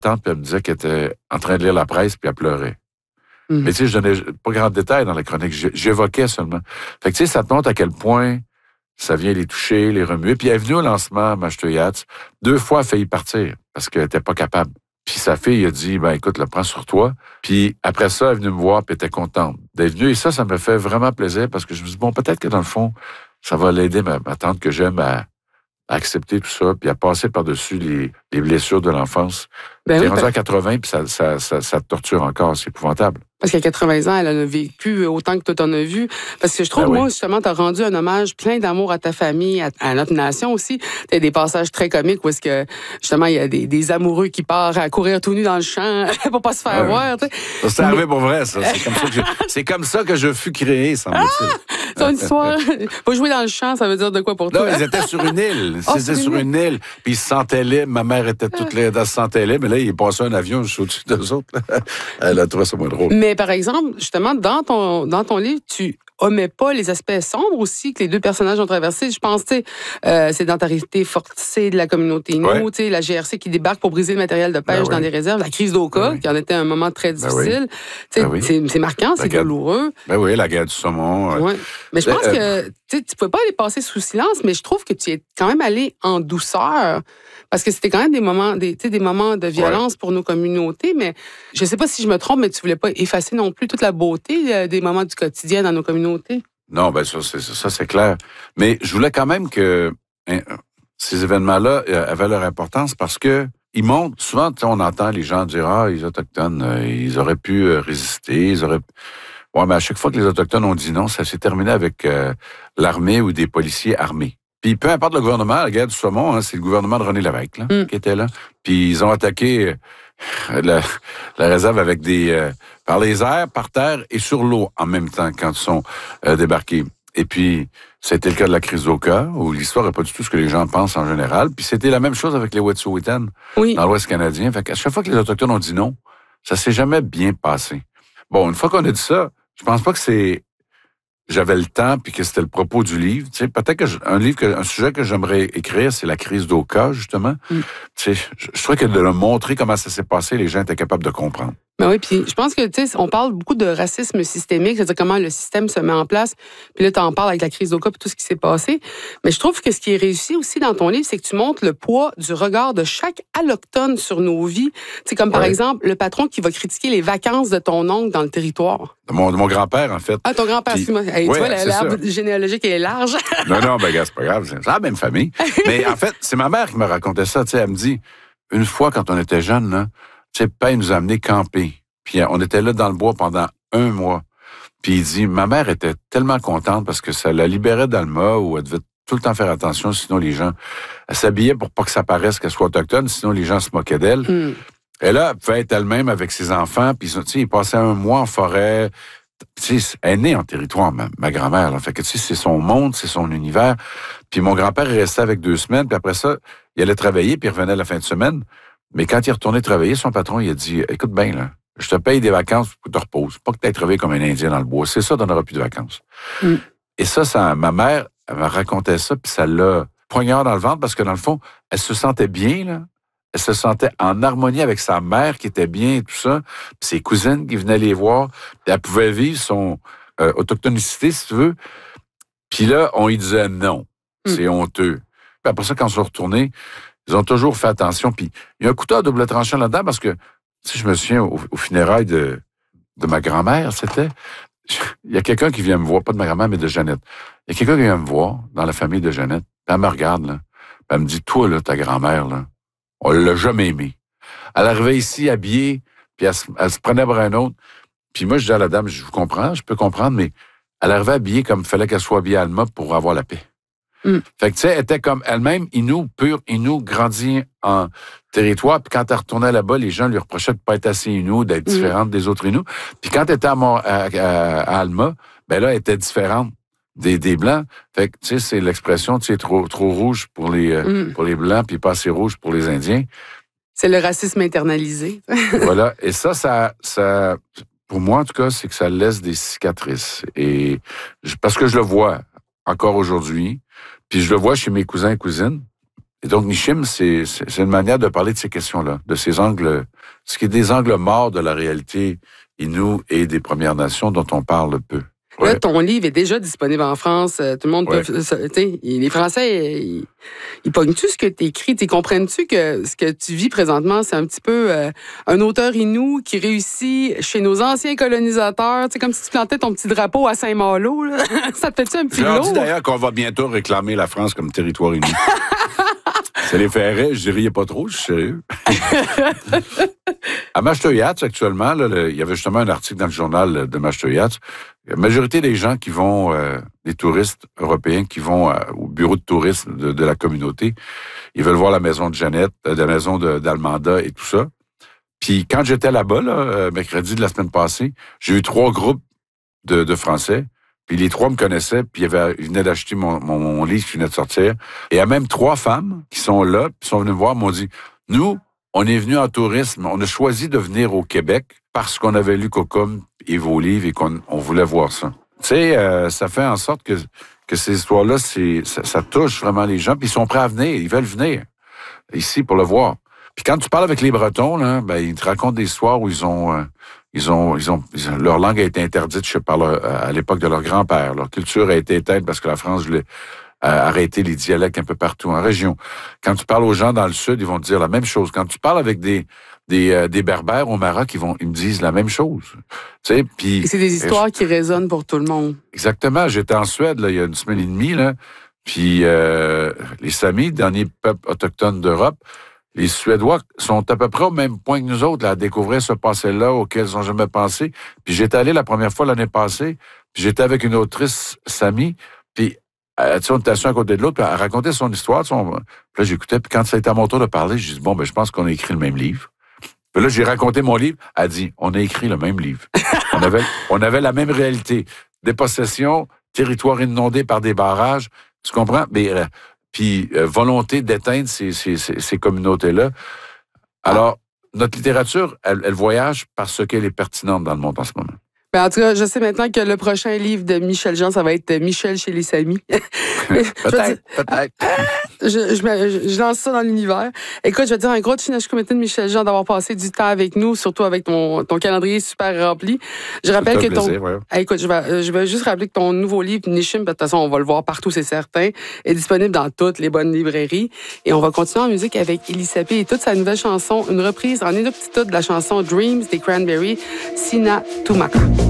tante, puis elle me disait qu'elle était en train de lire la presse, puis elle pleurait. Mais tu sais, je donnais pas grand détail dans la chronique. J'évoquais seulement. Fait que tu sais, ça te montre à quel point ça vient les toucher, les remuer. Puis elle est venue au lancement, Machteuiatz. 2 fois, elle a failli partir parce qu'elle était pas capable. Puis sa fille a dit, ben écoute, le prends sur toi. Puis après ça, elle est venue me voir, puis elle était contente d'être venue. Et ça me fait vraiment plaisir parce que je me dis, bon, peut-être que dans le fond, ça va l'aider, ma tante que j'aime, à accepter tout ça, puis à passer par-dessus les blessures de l'enfance. T'es rendu à 80, puis ça te torture encore. C'est épouvantable. Parce qu'à 80 ans, elle en a vécu autant que toi t'en as vu. Parce que je trouve, moi, justement, t'as rendu un hommage plein d'amour à ta famille, à notre nation aussi. T'as des passages très comiques où est-ce que, justement, il y a des amoureux qui partent à courir tout nus dans le champ pour pas se faire voir. T'sais. Ça, c'est arrivé pour vrai, ça. C'est comme ça que je fus créé, semble-t-il. C'est une histoire. Pas jouer dans le champ, ça veut dire de quoi pour toi? Non, ils étaient sur une île. Ils étaient sur une île. Puis ils se sentaient libres. Ma mère était toute laide, elle se sentait libre. Mais là, il passait un avion juste au-dessus d'eux autres. Elle a trouvé ça moins drôle. Mais par exemple, justement, dans ton livre, tu omets pas les aspects sombres aussi que les 2 personnages ont traversés. Je pense, tu sais, sédentarité forcée de la communauté Innu, tu sais, la GRC qui débarque pour briser le matériel de pêche dans des réserves, la crise d'Oka, qui en était un moment très difficile. C'est marquant, c'est douloureux. Ben oui, la guerre du saumon. Mais je pense que tu pouvais pas les passer sous silence, mais je trouve que tu es quand même allé en douceur. Parce que c'était quand même des moments de violence pour nos communautés, mais je sais pas si je me trompe, mais tu voulais pas effacer non plus toute la beauté des moments du quotidien dans nos communautés. Non, ben ça c'est clair. Mais je voulais quand même que ces événements-là avaient leur importance parce que ils montrent, souvent on entend les gens dire « les Autochtones, ils auraient pu résister, ils auraient... » Ouais, mais à chaque fois que les Autochtones ont dit non, ça s'est terminé avec l'armée ou des policiers armés. Puis peu importe le gouvernement, la guerre du saumon, c'est le gouvernement de René Lévesque qui était là. Puis ils ont attaqué la réserve avec par les airs, par terre et sur l'eau en même temps quand ils sont débarqués. Et puis, c'était le cas de la crise d'Oka, où l'histoire n'est pas du tout ce que les gens pensent en général. Puis c'était la même chose avec les Wet'suwet'en dans l'Ouest canadien. Fait qu'à chaque fois que les Autochtones ont dit non, ça s'est jamais bien passé. Bon, une fois qu'on a dit ça, je pense pas que j'avais le temps puis que c'était le propos du livre. Tu sais, peut-être que un sujet que j'aimerais écrire, c'est la crise d'Oka, justement. Tu sais, je trouvais que de le montrer comment ça s'est passé, les gens étaient capables de comprendre. Ben oui, puis je pense que, tu sais, on parle beaucoup de racisme systémique, c'est-à-dire comment le système se met en place. Puis là, tu en parles avec la crise d'Oka et tout ce qui s'est passé. Mais je trouve que ce qui est réussi aussi dans ton livre, c'est que tu montres le poids du regard de chaque allochtone sur nos vies. C'est comme, par exemple, le patron qui va critiquer les vacances de ton oncle dans le territoire. De mon grand-père, en fait. Ah, ton grand-père, excuse-moi. Hey, tu vois, l'arbre généalogique est large. Non, ben, c'est pas grave. C'est la même famille. Mais en fait, c'est ma mère qui me racontait ça. Tu sais, elle me dit, une fois, quand on était jeunes, là, tu sais, papa, il nous a amenés camper. Puis on était là dans le bois pendant 1 mois. Puis il dit, ma mère était tellement contente parce que ça la libérait d'Alma où elle devait tout le temps faire attention, sinon les gens... Elle s'habillait pour pas que ça paraisse qu'elle soit autochtone, sinon les gens se moquaient d'elle. Et là, elle pouvait être elle-même avec ses enfants, puis tu sais, ils passaient 1 mois en forêt. Tu sais, elle est née en territoire, ma grand-mère. Là. Fait que tu sais, c'est son monde, c'est son univers. Puis mon grand-père est resté avec 2 semaines, puis après ça, il allait travailler, puis il revenait la fin de semaine. Mais quand il est retourné travailler, son patron, il a dit, écoute bien, là, je te paye des vacances pour que tu te reposes. Pas que tu aies travaillé comme un Indien dans le bois. C'est ça, tu n'auras plus de vacances. Et ça, ma mère, elle me racontait ça, puis ça l'a poignard dans le ventre, parce que dans le fond, elle se sentait bien, là. Elle se sentait en harmonie avec sa mère qui était bien et tout ça, puis ses cousines qui venaient les voir, puis elle pouvait vivre son autochtonicité, si tu veux. Puis là, on lui disait non, c'est honteux. Puis après ça, quand ils sont retournés, ils ont toujours fait attention. Puis il y a un couteau à double tranchant là-dedans, parce que si je me souviens, au funérailles de ma grand-mère, il y a quelqu'un qui vient me voir, pas de ma grand-mère, mais de Jeannette. Il y a quelqu'un qui vient me voir dans la famille de Jeannette, puis elle me regarde, là, puis elle me dit, toi, là, ta grand-mère, là, on l'a jamais aimée. Elle arrivait ici habillée, puis elle se prenait pour un autre. Puis moi, je dis à la dame, je vous comprends, je peux comprendre, mais elle arrivait habillée comme il fallait qu'elle soit habillée à Alma pour avoir la paix. Fait que, tu sais, elle était comme elle-même, Innu, pure Innu, grandie en territoire. Puis quand elle retournait là-bas, les gens lui reprochaient de pas être assez Innu, d'être différente des autres Innu. Puis quand elle était à Alma, ben là, elle était différente des Blancs. Fait que, tu sais, c'est l'expression, tu sais, trop rouge pour les Blancs, puis pas assez rouge pour les Indiens. C'est le racisme internalisé. Voilà. Et ça, pour moi, en tout cas, c'est que ça laisse des cicatrices. Et parce que je le vois encore aujourd'hui, puis je le vois chez mes cousins et cousines. Et donc, Nishim, c'est une manière de parler de ces questions-là, de ces angles, ce qui est des angles morts de la réalité Innu et des Premières Nations dont on parle peu. Là, ton livre est déjà disponible en France. Tout le monde peut... Les Français, ils pognent-tu ce que tu écris? Comprennent-tu que ce que tu vis présentement, c'est un petit peu un auteur Innu qui réussit chez nos anciens colonisateurs? Comme si tu plantais ton petit drapeau à Saint-Malo. Là. Ça te fait-tu un petit lourd? Je leur dis d'ailleurs qu'on va bientôt réclamer la France comme territoire Innu. Ça les ferait, je riais pas trop, je suis sérieux. À Mashtoyats, actuellement, là, il y avait justement un article dans le journal de Mashtoyats. La majorité des gens qui vont, des touristes européens qui vont au bureau de tourisme de la communauté, ils veulent voir la maison de Jeannette, la maison d'Almanda et tout ça. Puis quand j'étais là-bas, mercredi de la semaine passée, j'ai eu 3 groupes de Français. Puis les 3 me connaissaient, puis ils venaient d'acheter mon livre qui venait de sortir. Et il y a même 3 femmes qui sont là, puis sont venues me voir, m'ont dit, nous, on est venus en tourisme, on a choisi de venir au Québec parce qu'on avait lu Cocum et vos livres et qu'on voulait voir ça. Tu sais, ça fait en sorte que ces histoires-là, ça touche vraiment les gens, puis ils sont prêts à venir, ils veulent venir ici pour le voir. Puis quand tu parles avec les Bretons, là, ben ils te racontent des histoires où leur langue a été interdite à l'époque de leur grand-père. Leur culture a été éteinte parce que la France voulait arrêter les dialectes un peu partout en région. Quand tu parles aux gens dans le Sud, ils vont te dire la même chose. Quand tu parles avec des Berbères au Maroc, ils me disent la même chose. Tu sais, puis c'est des histoires qui résonnent pour tout le monde. Exactement. J'étais en Suède là, il y a 1 semaine et demie, là, puis les Samis, dernier peuple autochtone d'Europe, les Suédois sont à peu près au même point que nous autres là, à découvrir ce passé-là auquel ils n'ont jamais pensé. Puis j'étais allé la première fois l'année passée, puis j'étais avec une autrice Sami, puis on était assis à côté de l'autre, puis elle racontait son histoire. Puis là, j'écoutais, puis quand ça a été à mon tour de parler, je dis bon, ben je pense qu'on a écrit le même livre. Puis là, j'ai raconté mon livre, elle dit on a écrit le même livre. on avait la même réalité. Dépossession, territoire inondé par des barrages, tu comprends? Mais puis volonté d'éteindre ces communautés-là. Alors, notre littérature, elle voyage parce qu'elle est pertinente dans le monde en ce moment. Ben en tout cas, je sais maintenant que le prochain livre de Michel Jean, ça va être Michel chez les Samis. Peut-être. Je lance ça dans l'univers. Écoute, je vais te dire un gros comité de Michel Jean d'avoir passé du temps avec nous, surtout avec ton calendrier super rempli. Je rappelle que plaisir, ouais. Écoute, je vais juste rappeler que ton nouveau livre, Nishim, de toute façon, on va le voir partout, c'est certain, est disponible dans toutes les bonnes librairies. Et on va continuer en musique avec Elisapé et toute sa nouvelle chanson, une reprise en inuktitut de la chanson Dreams des Cranberries, Sina Tumaka.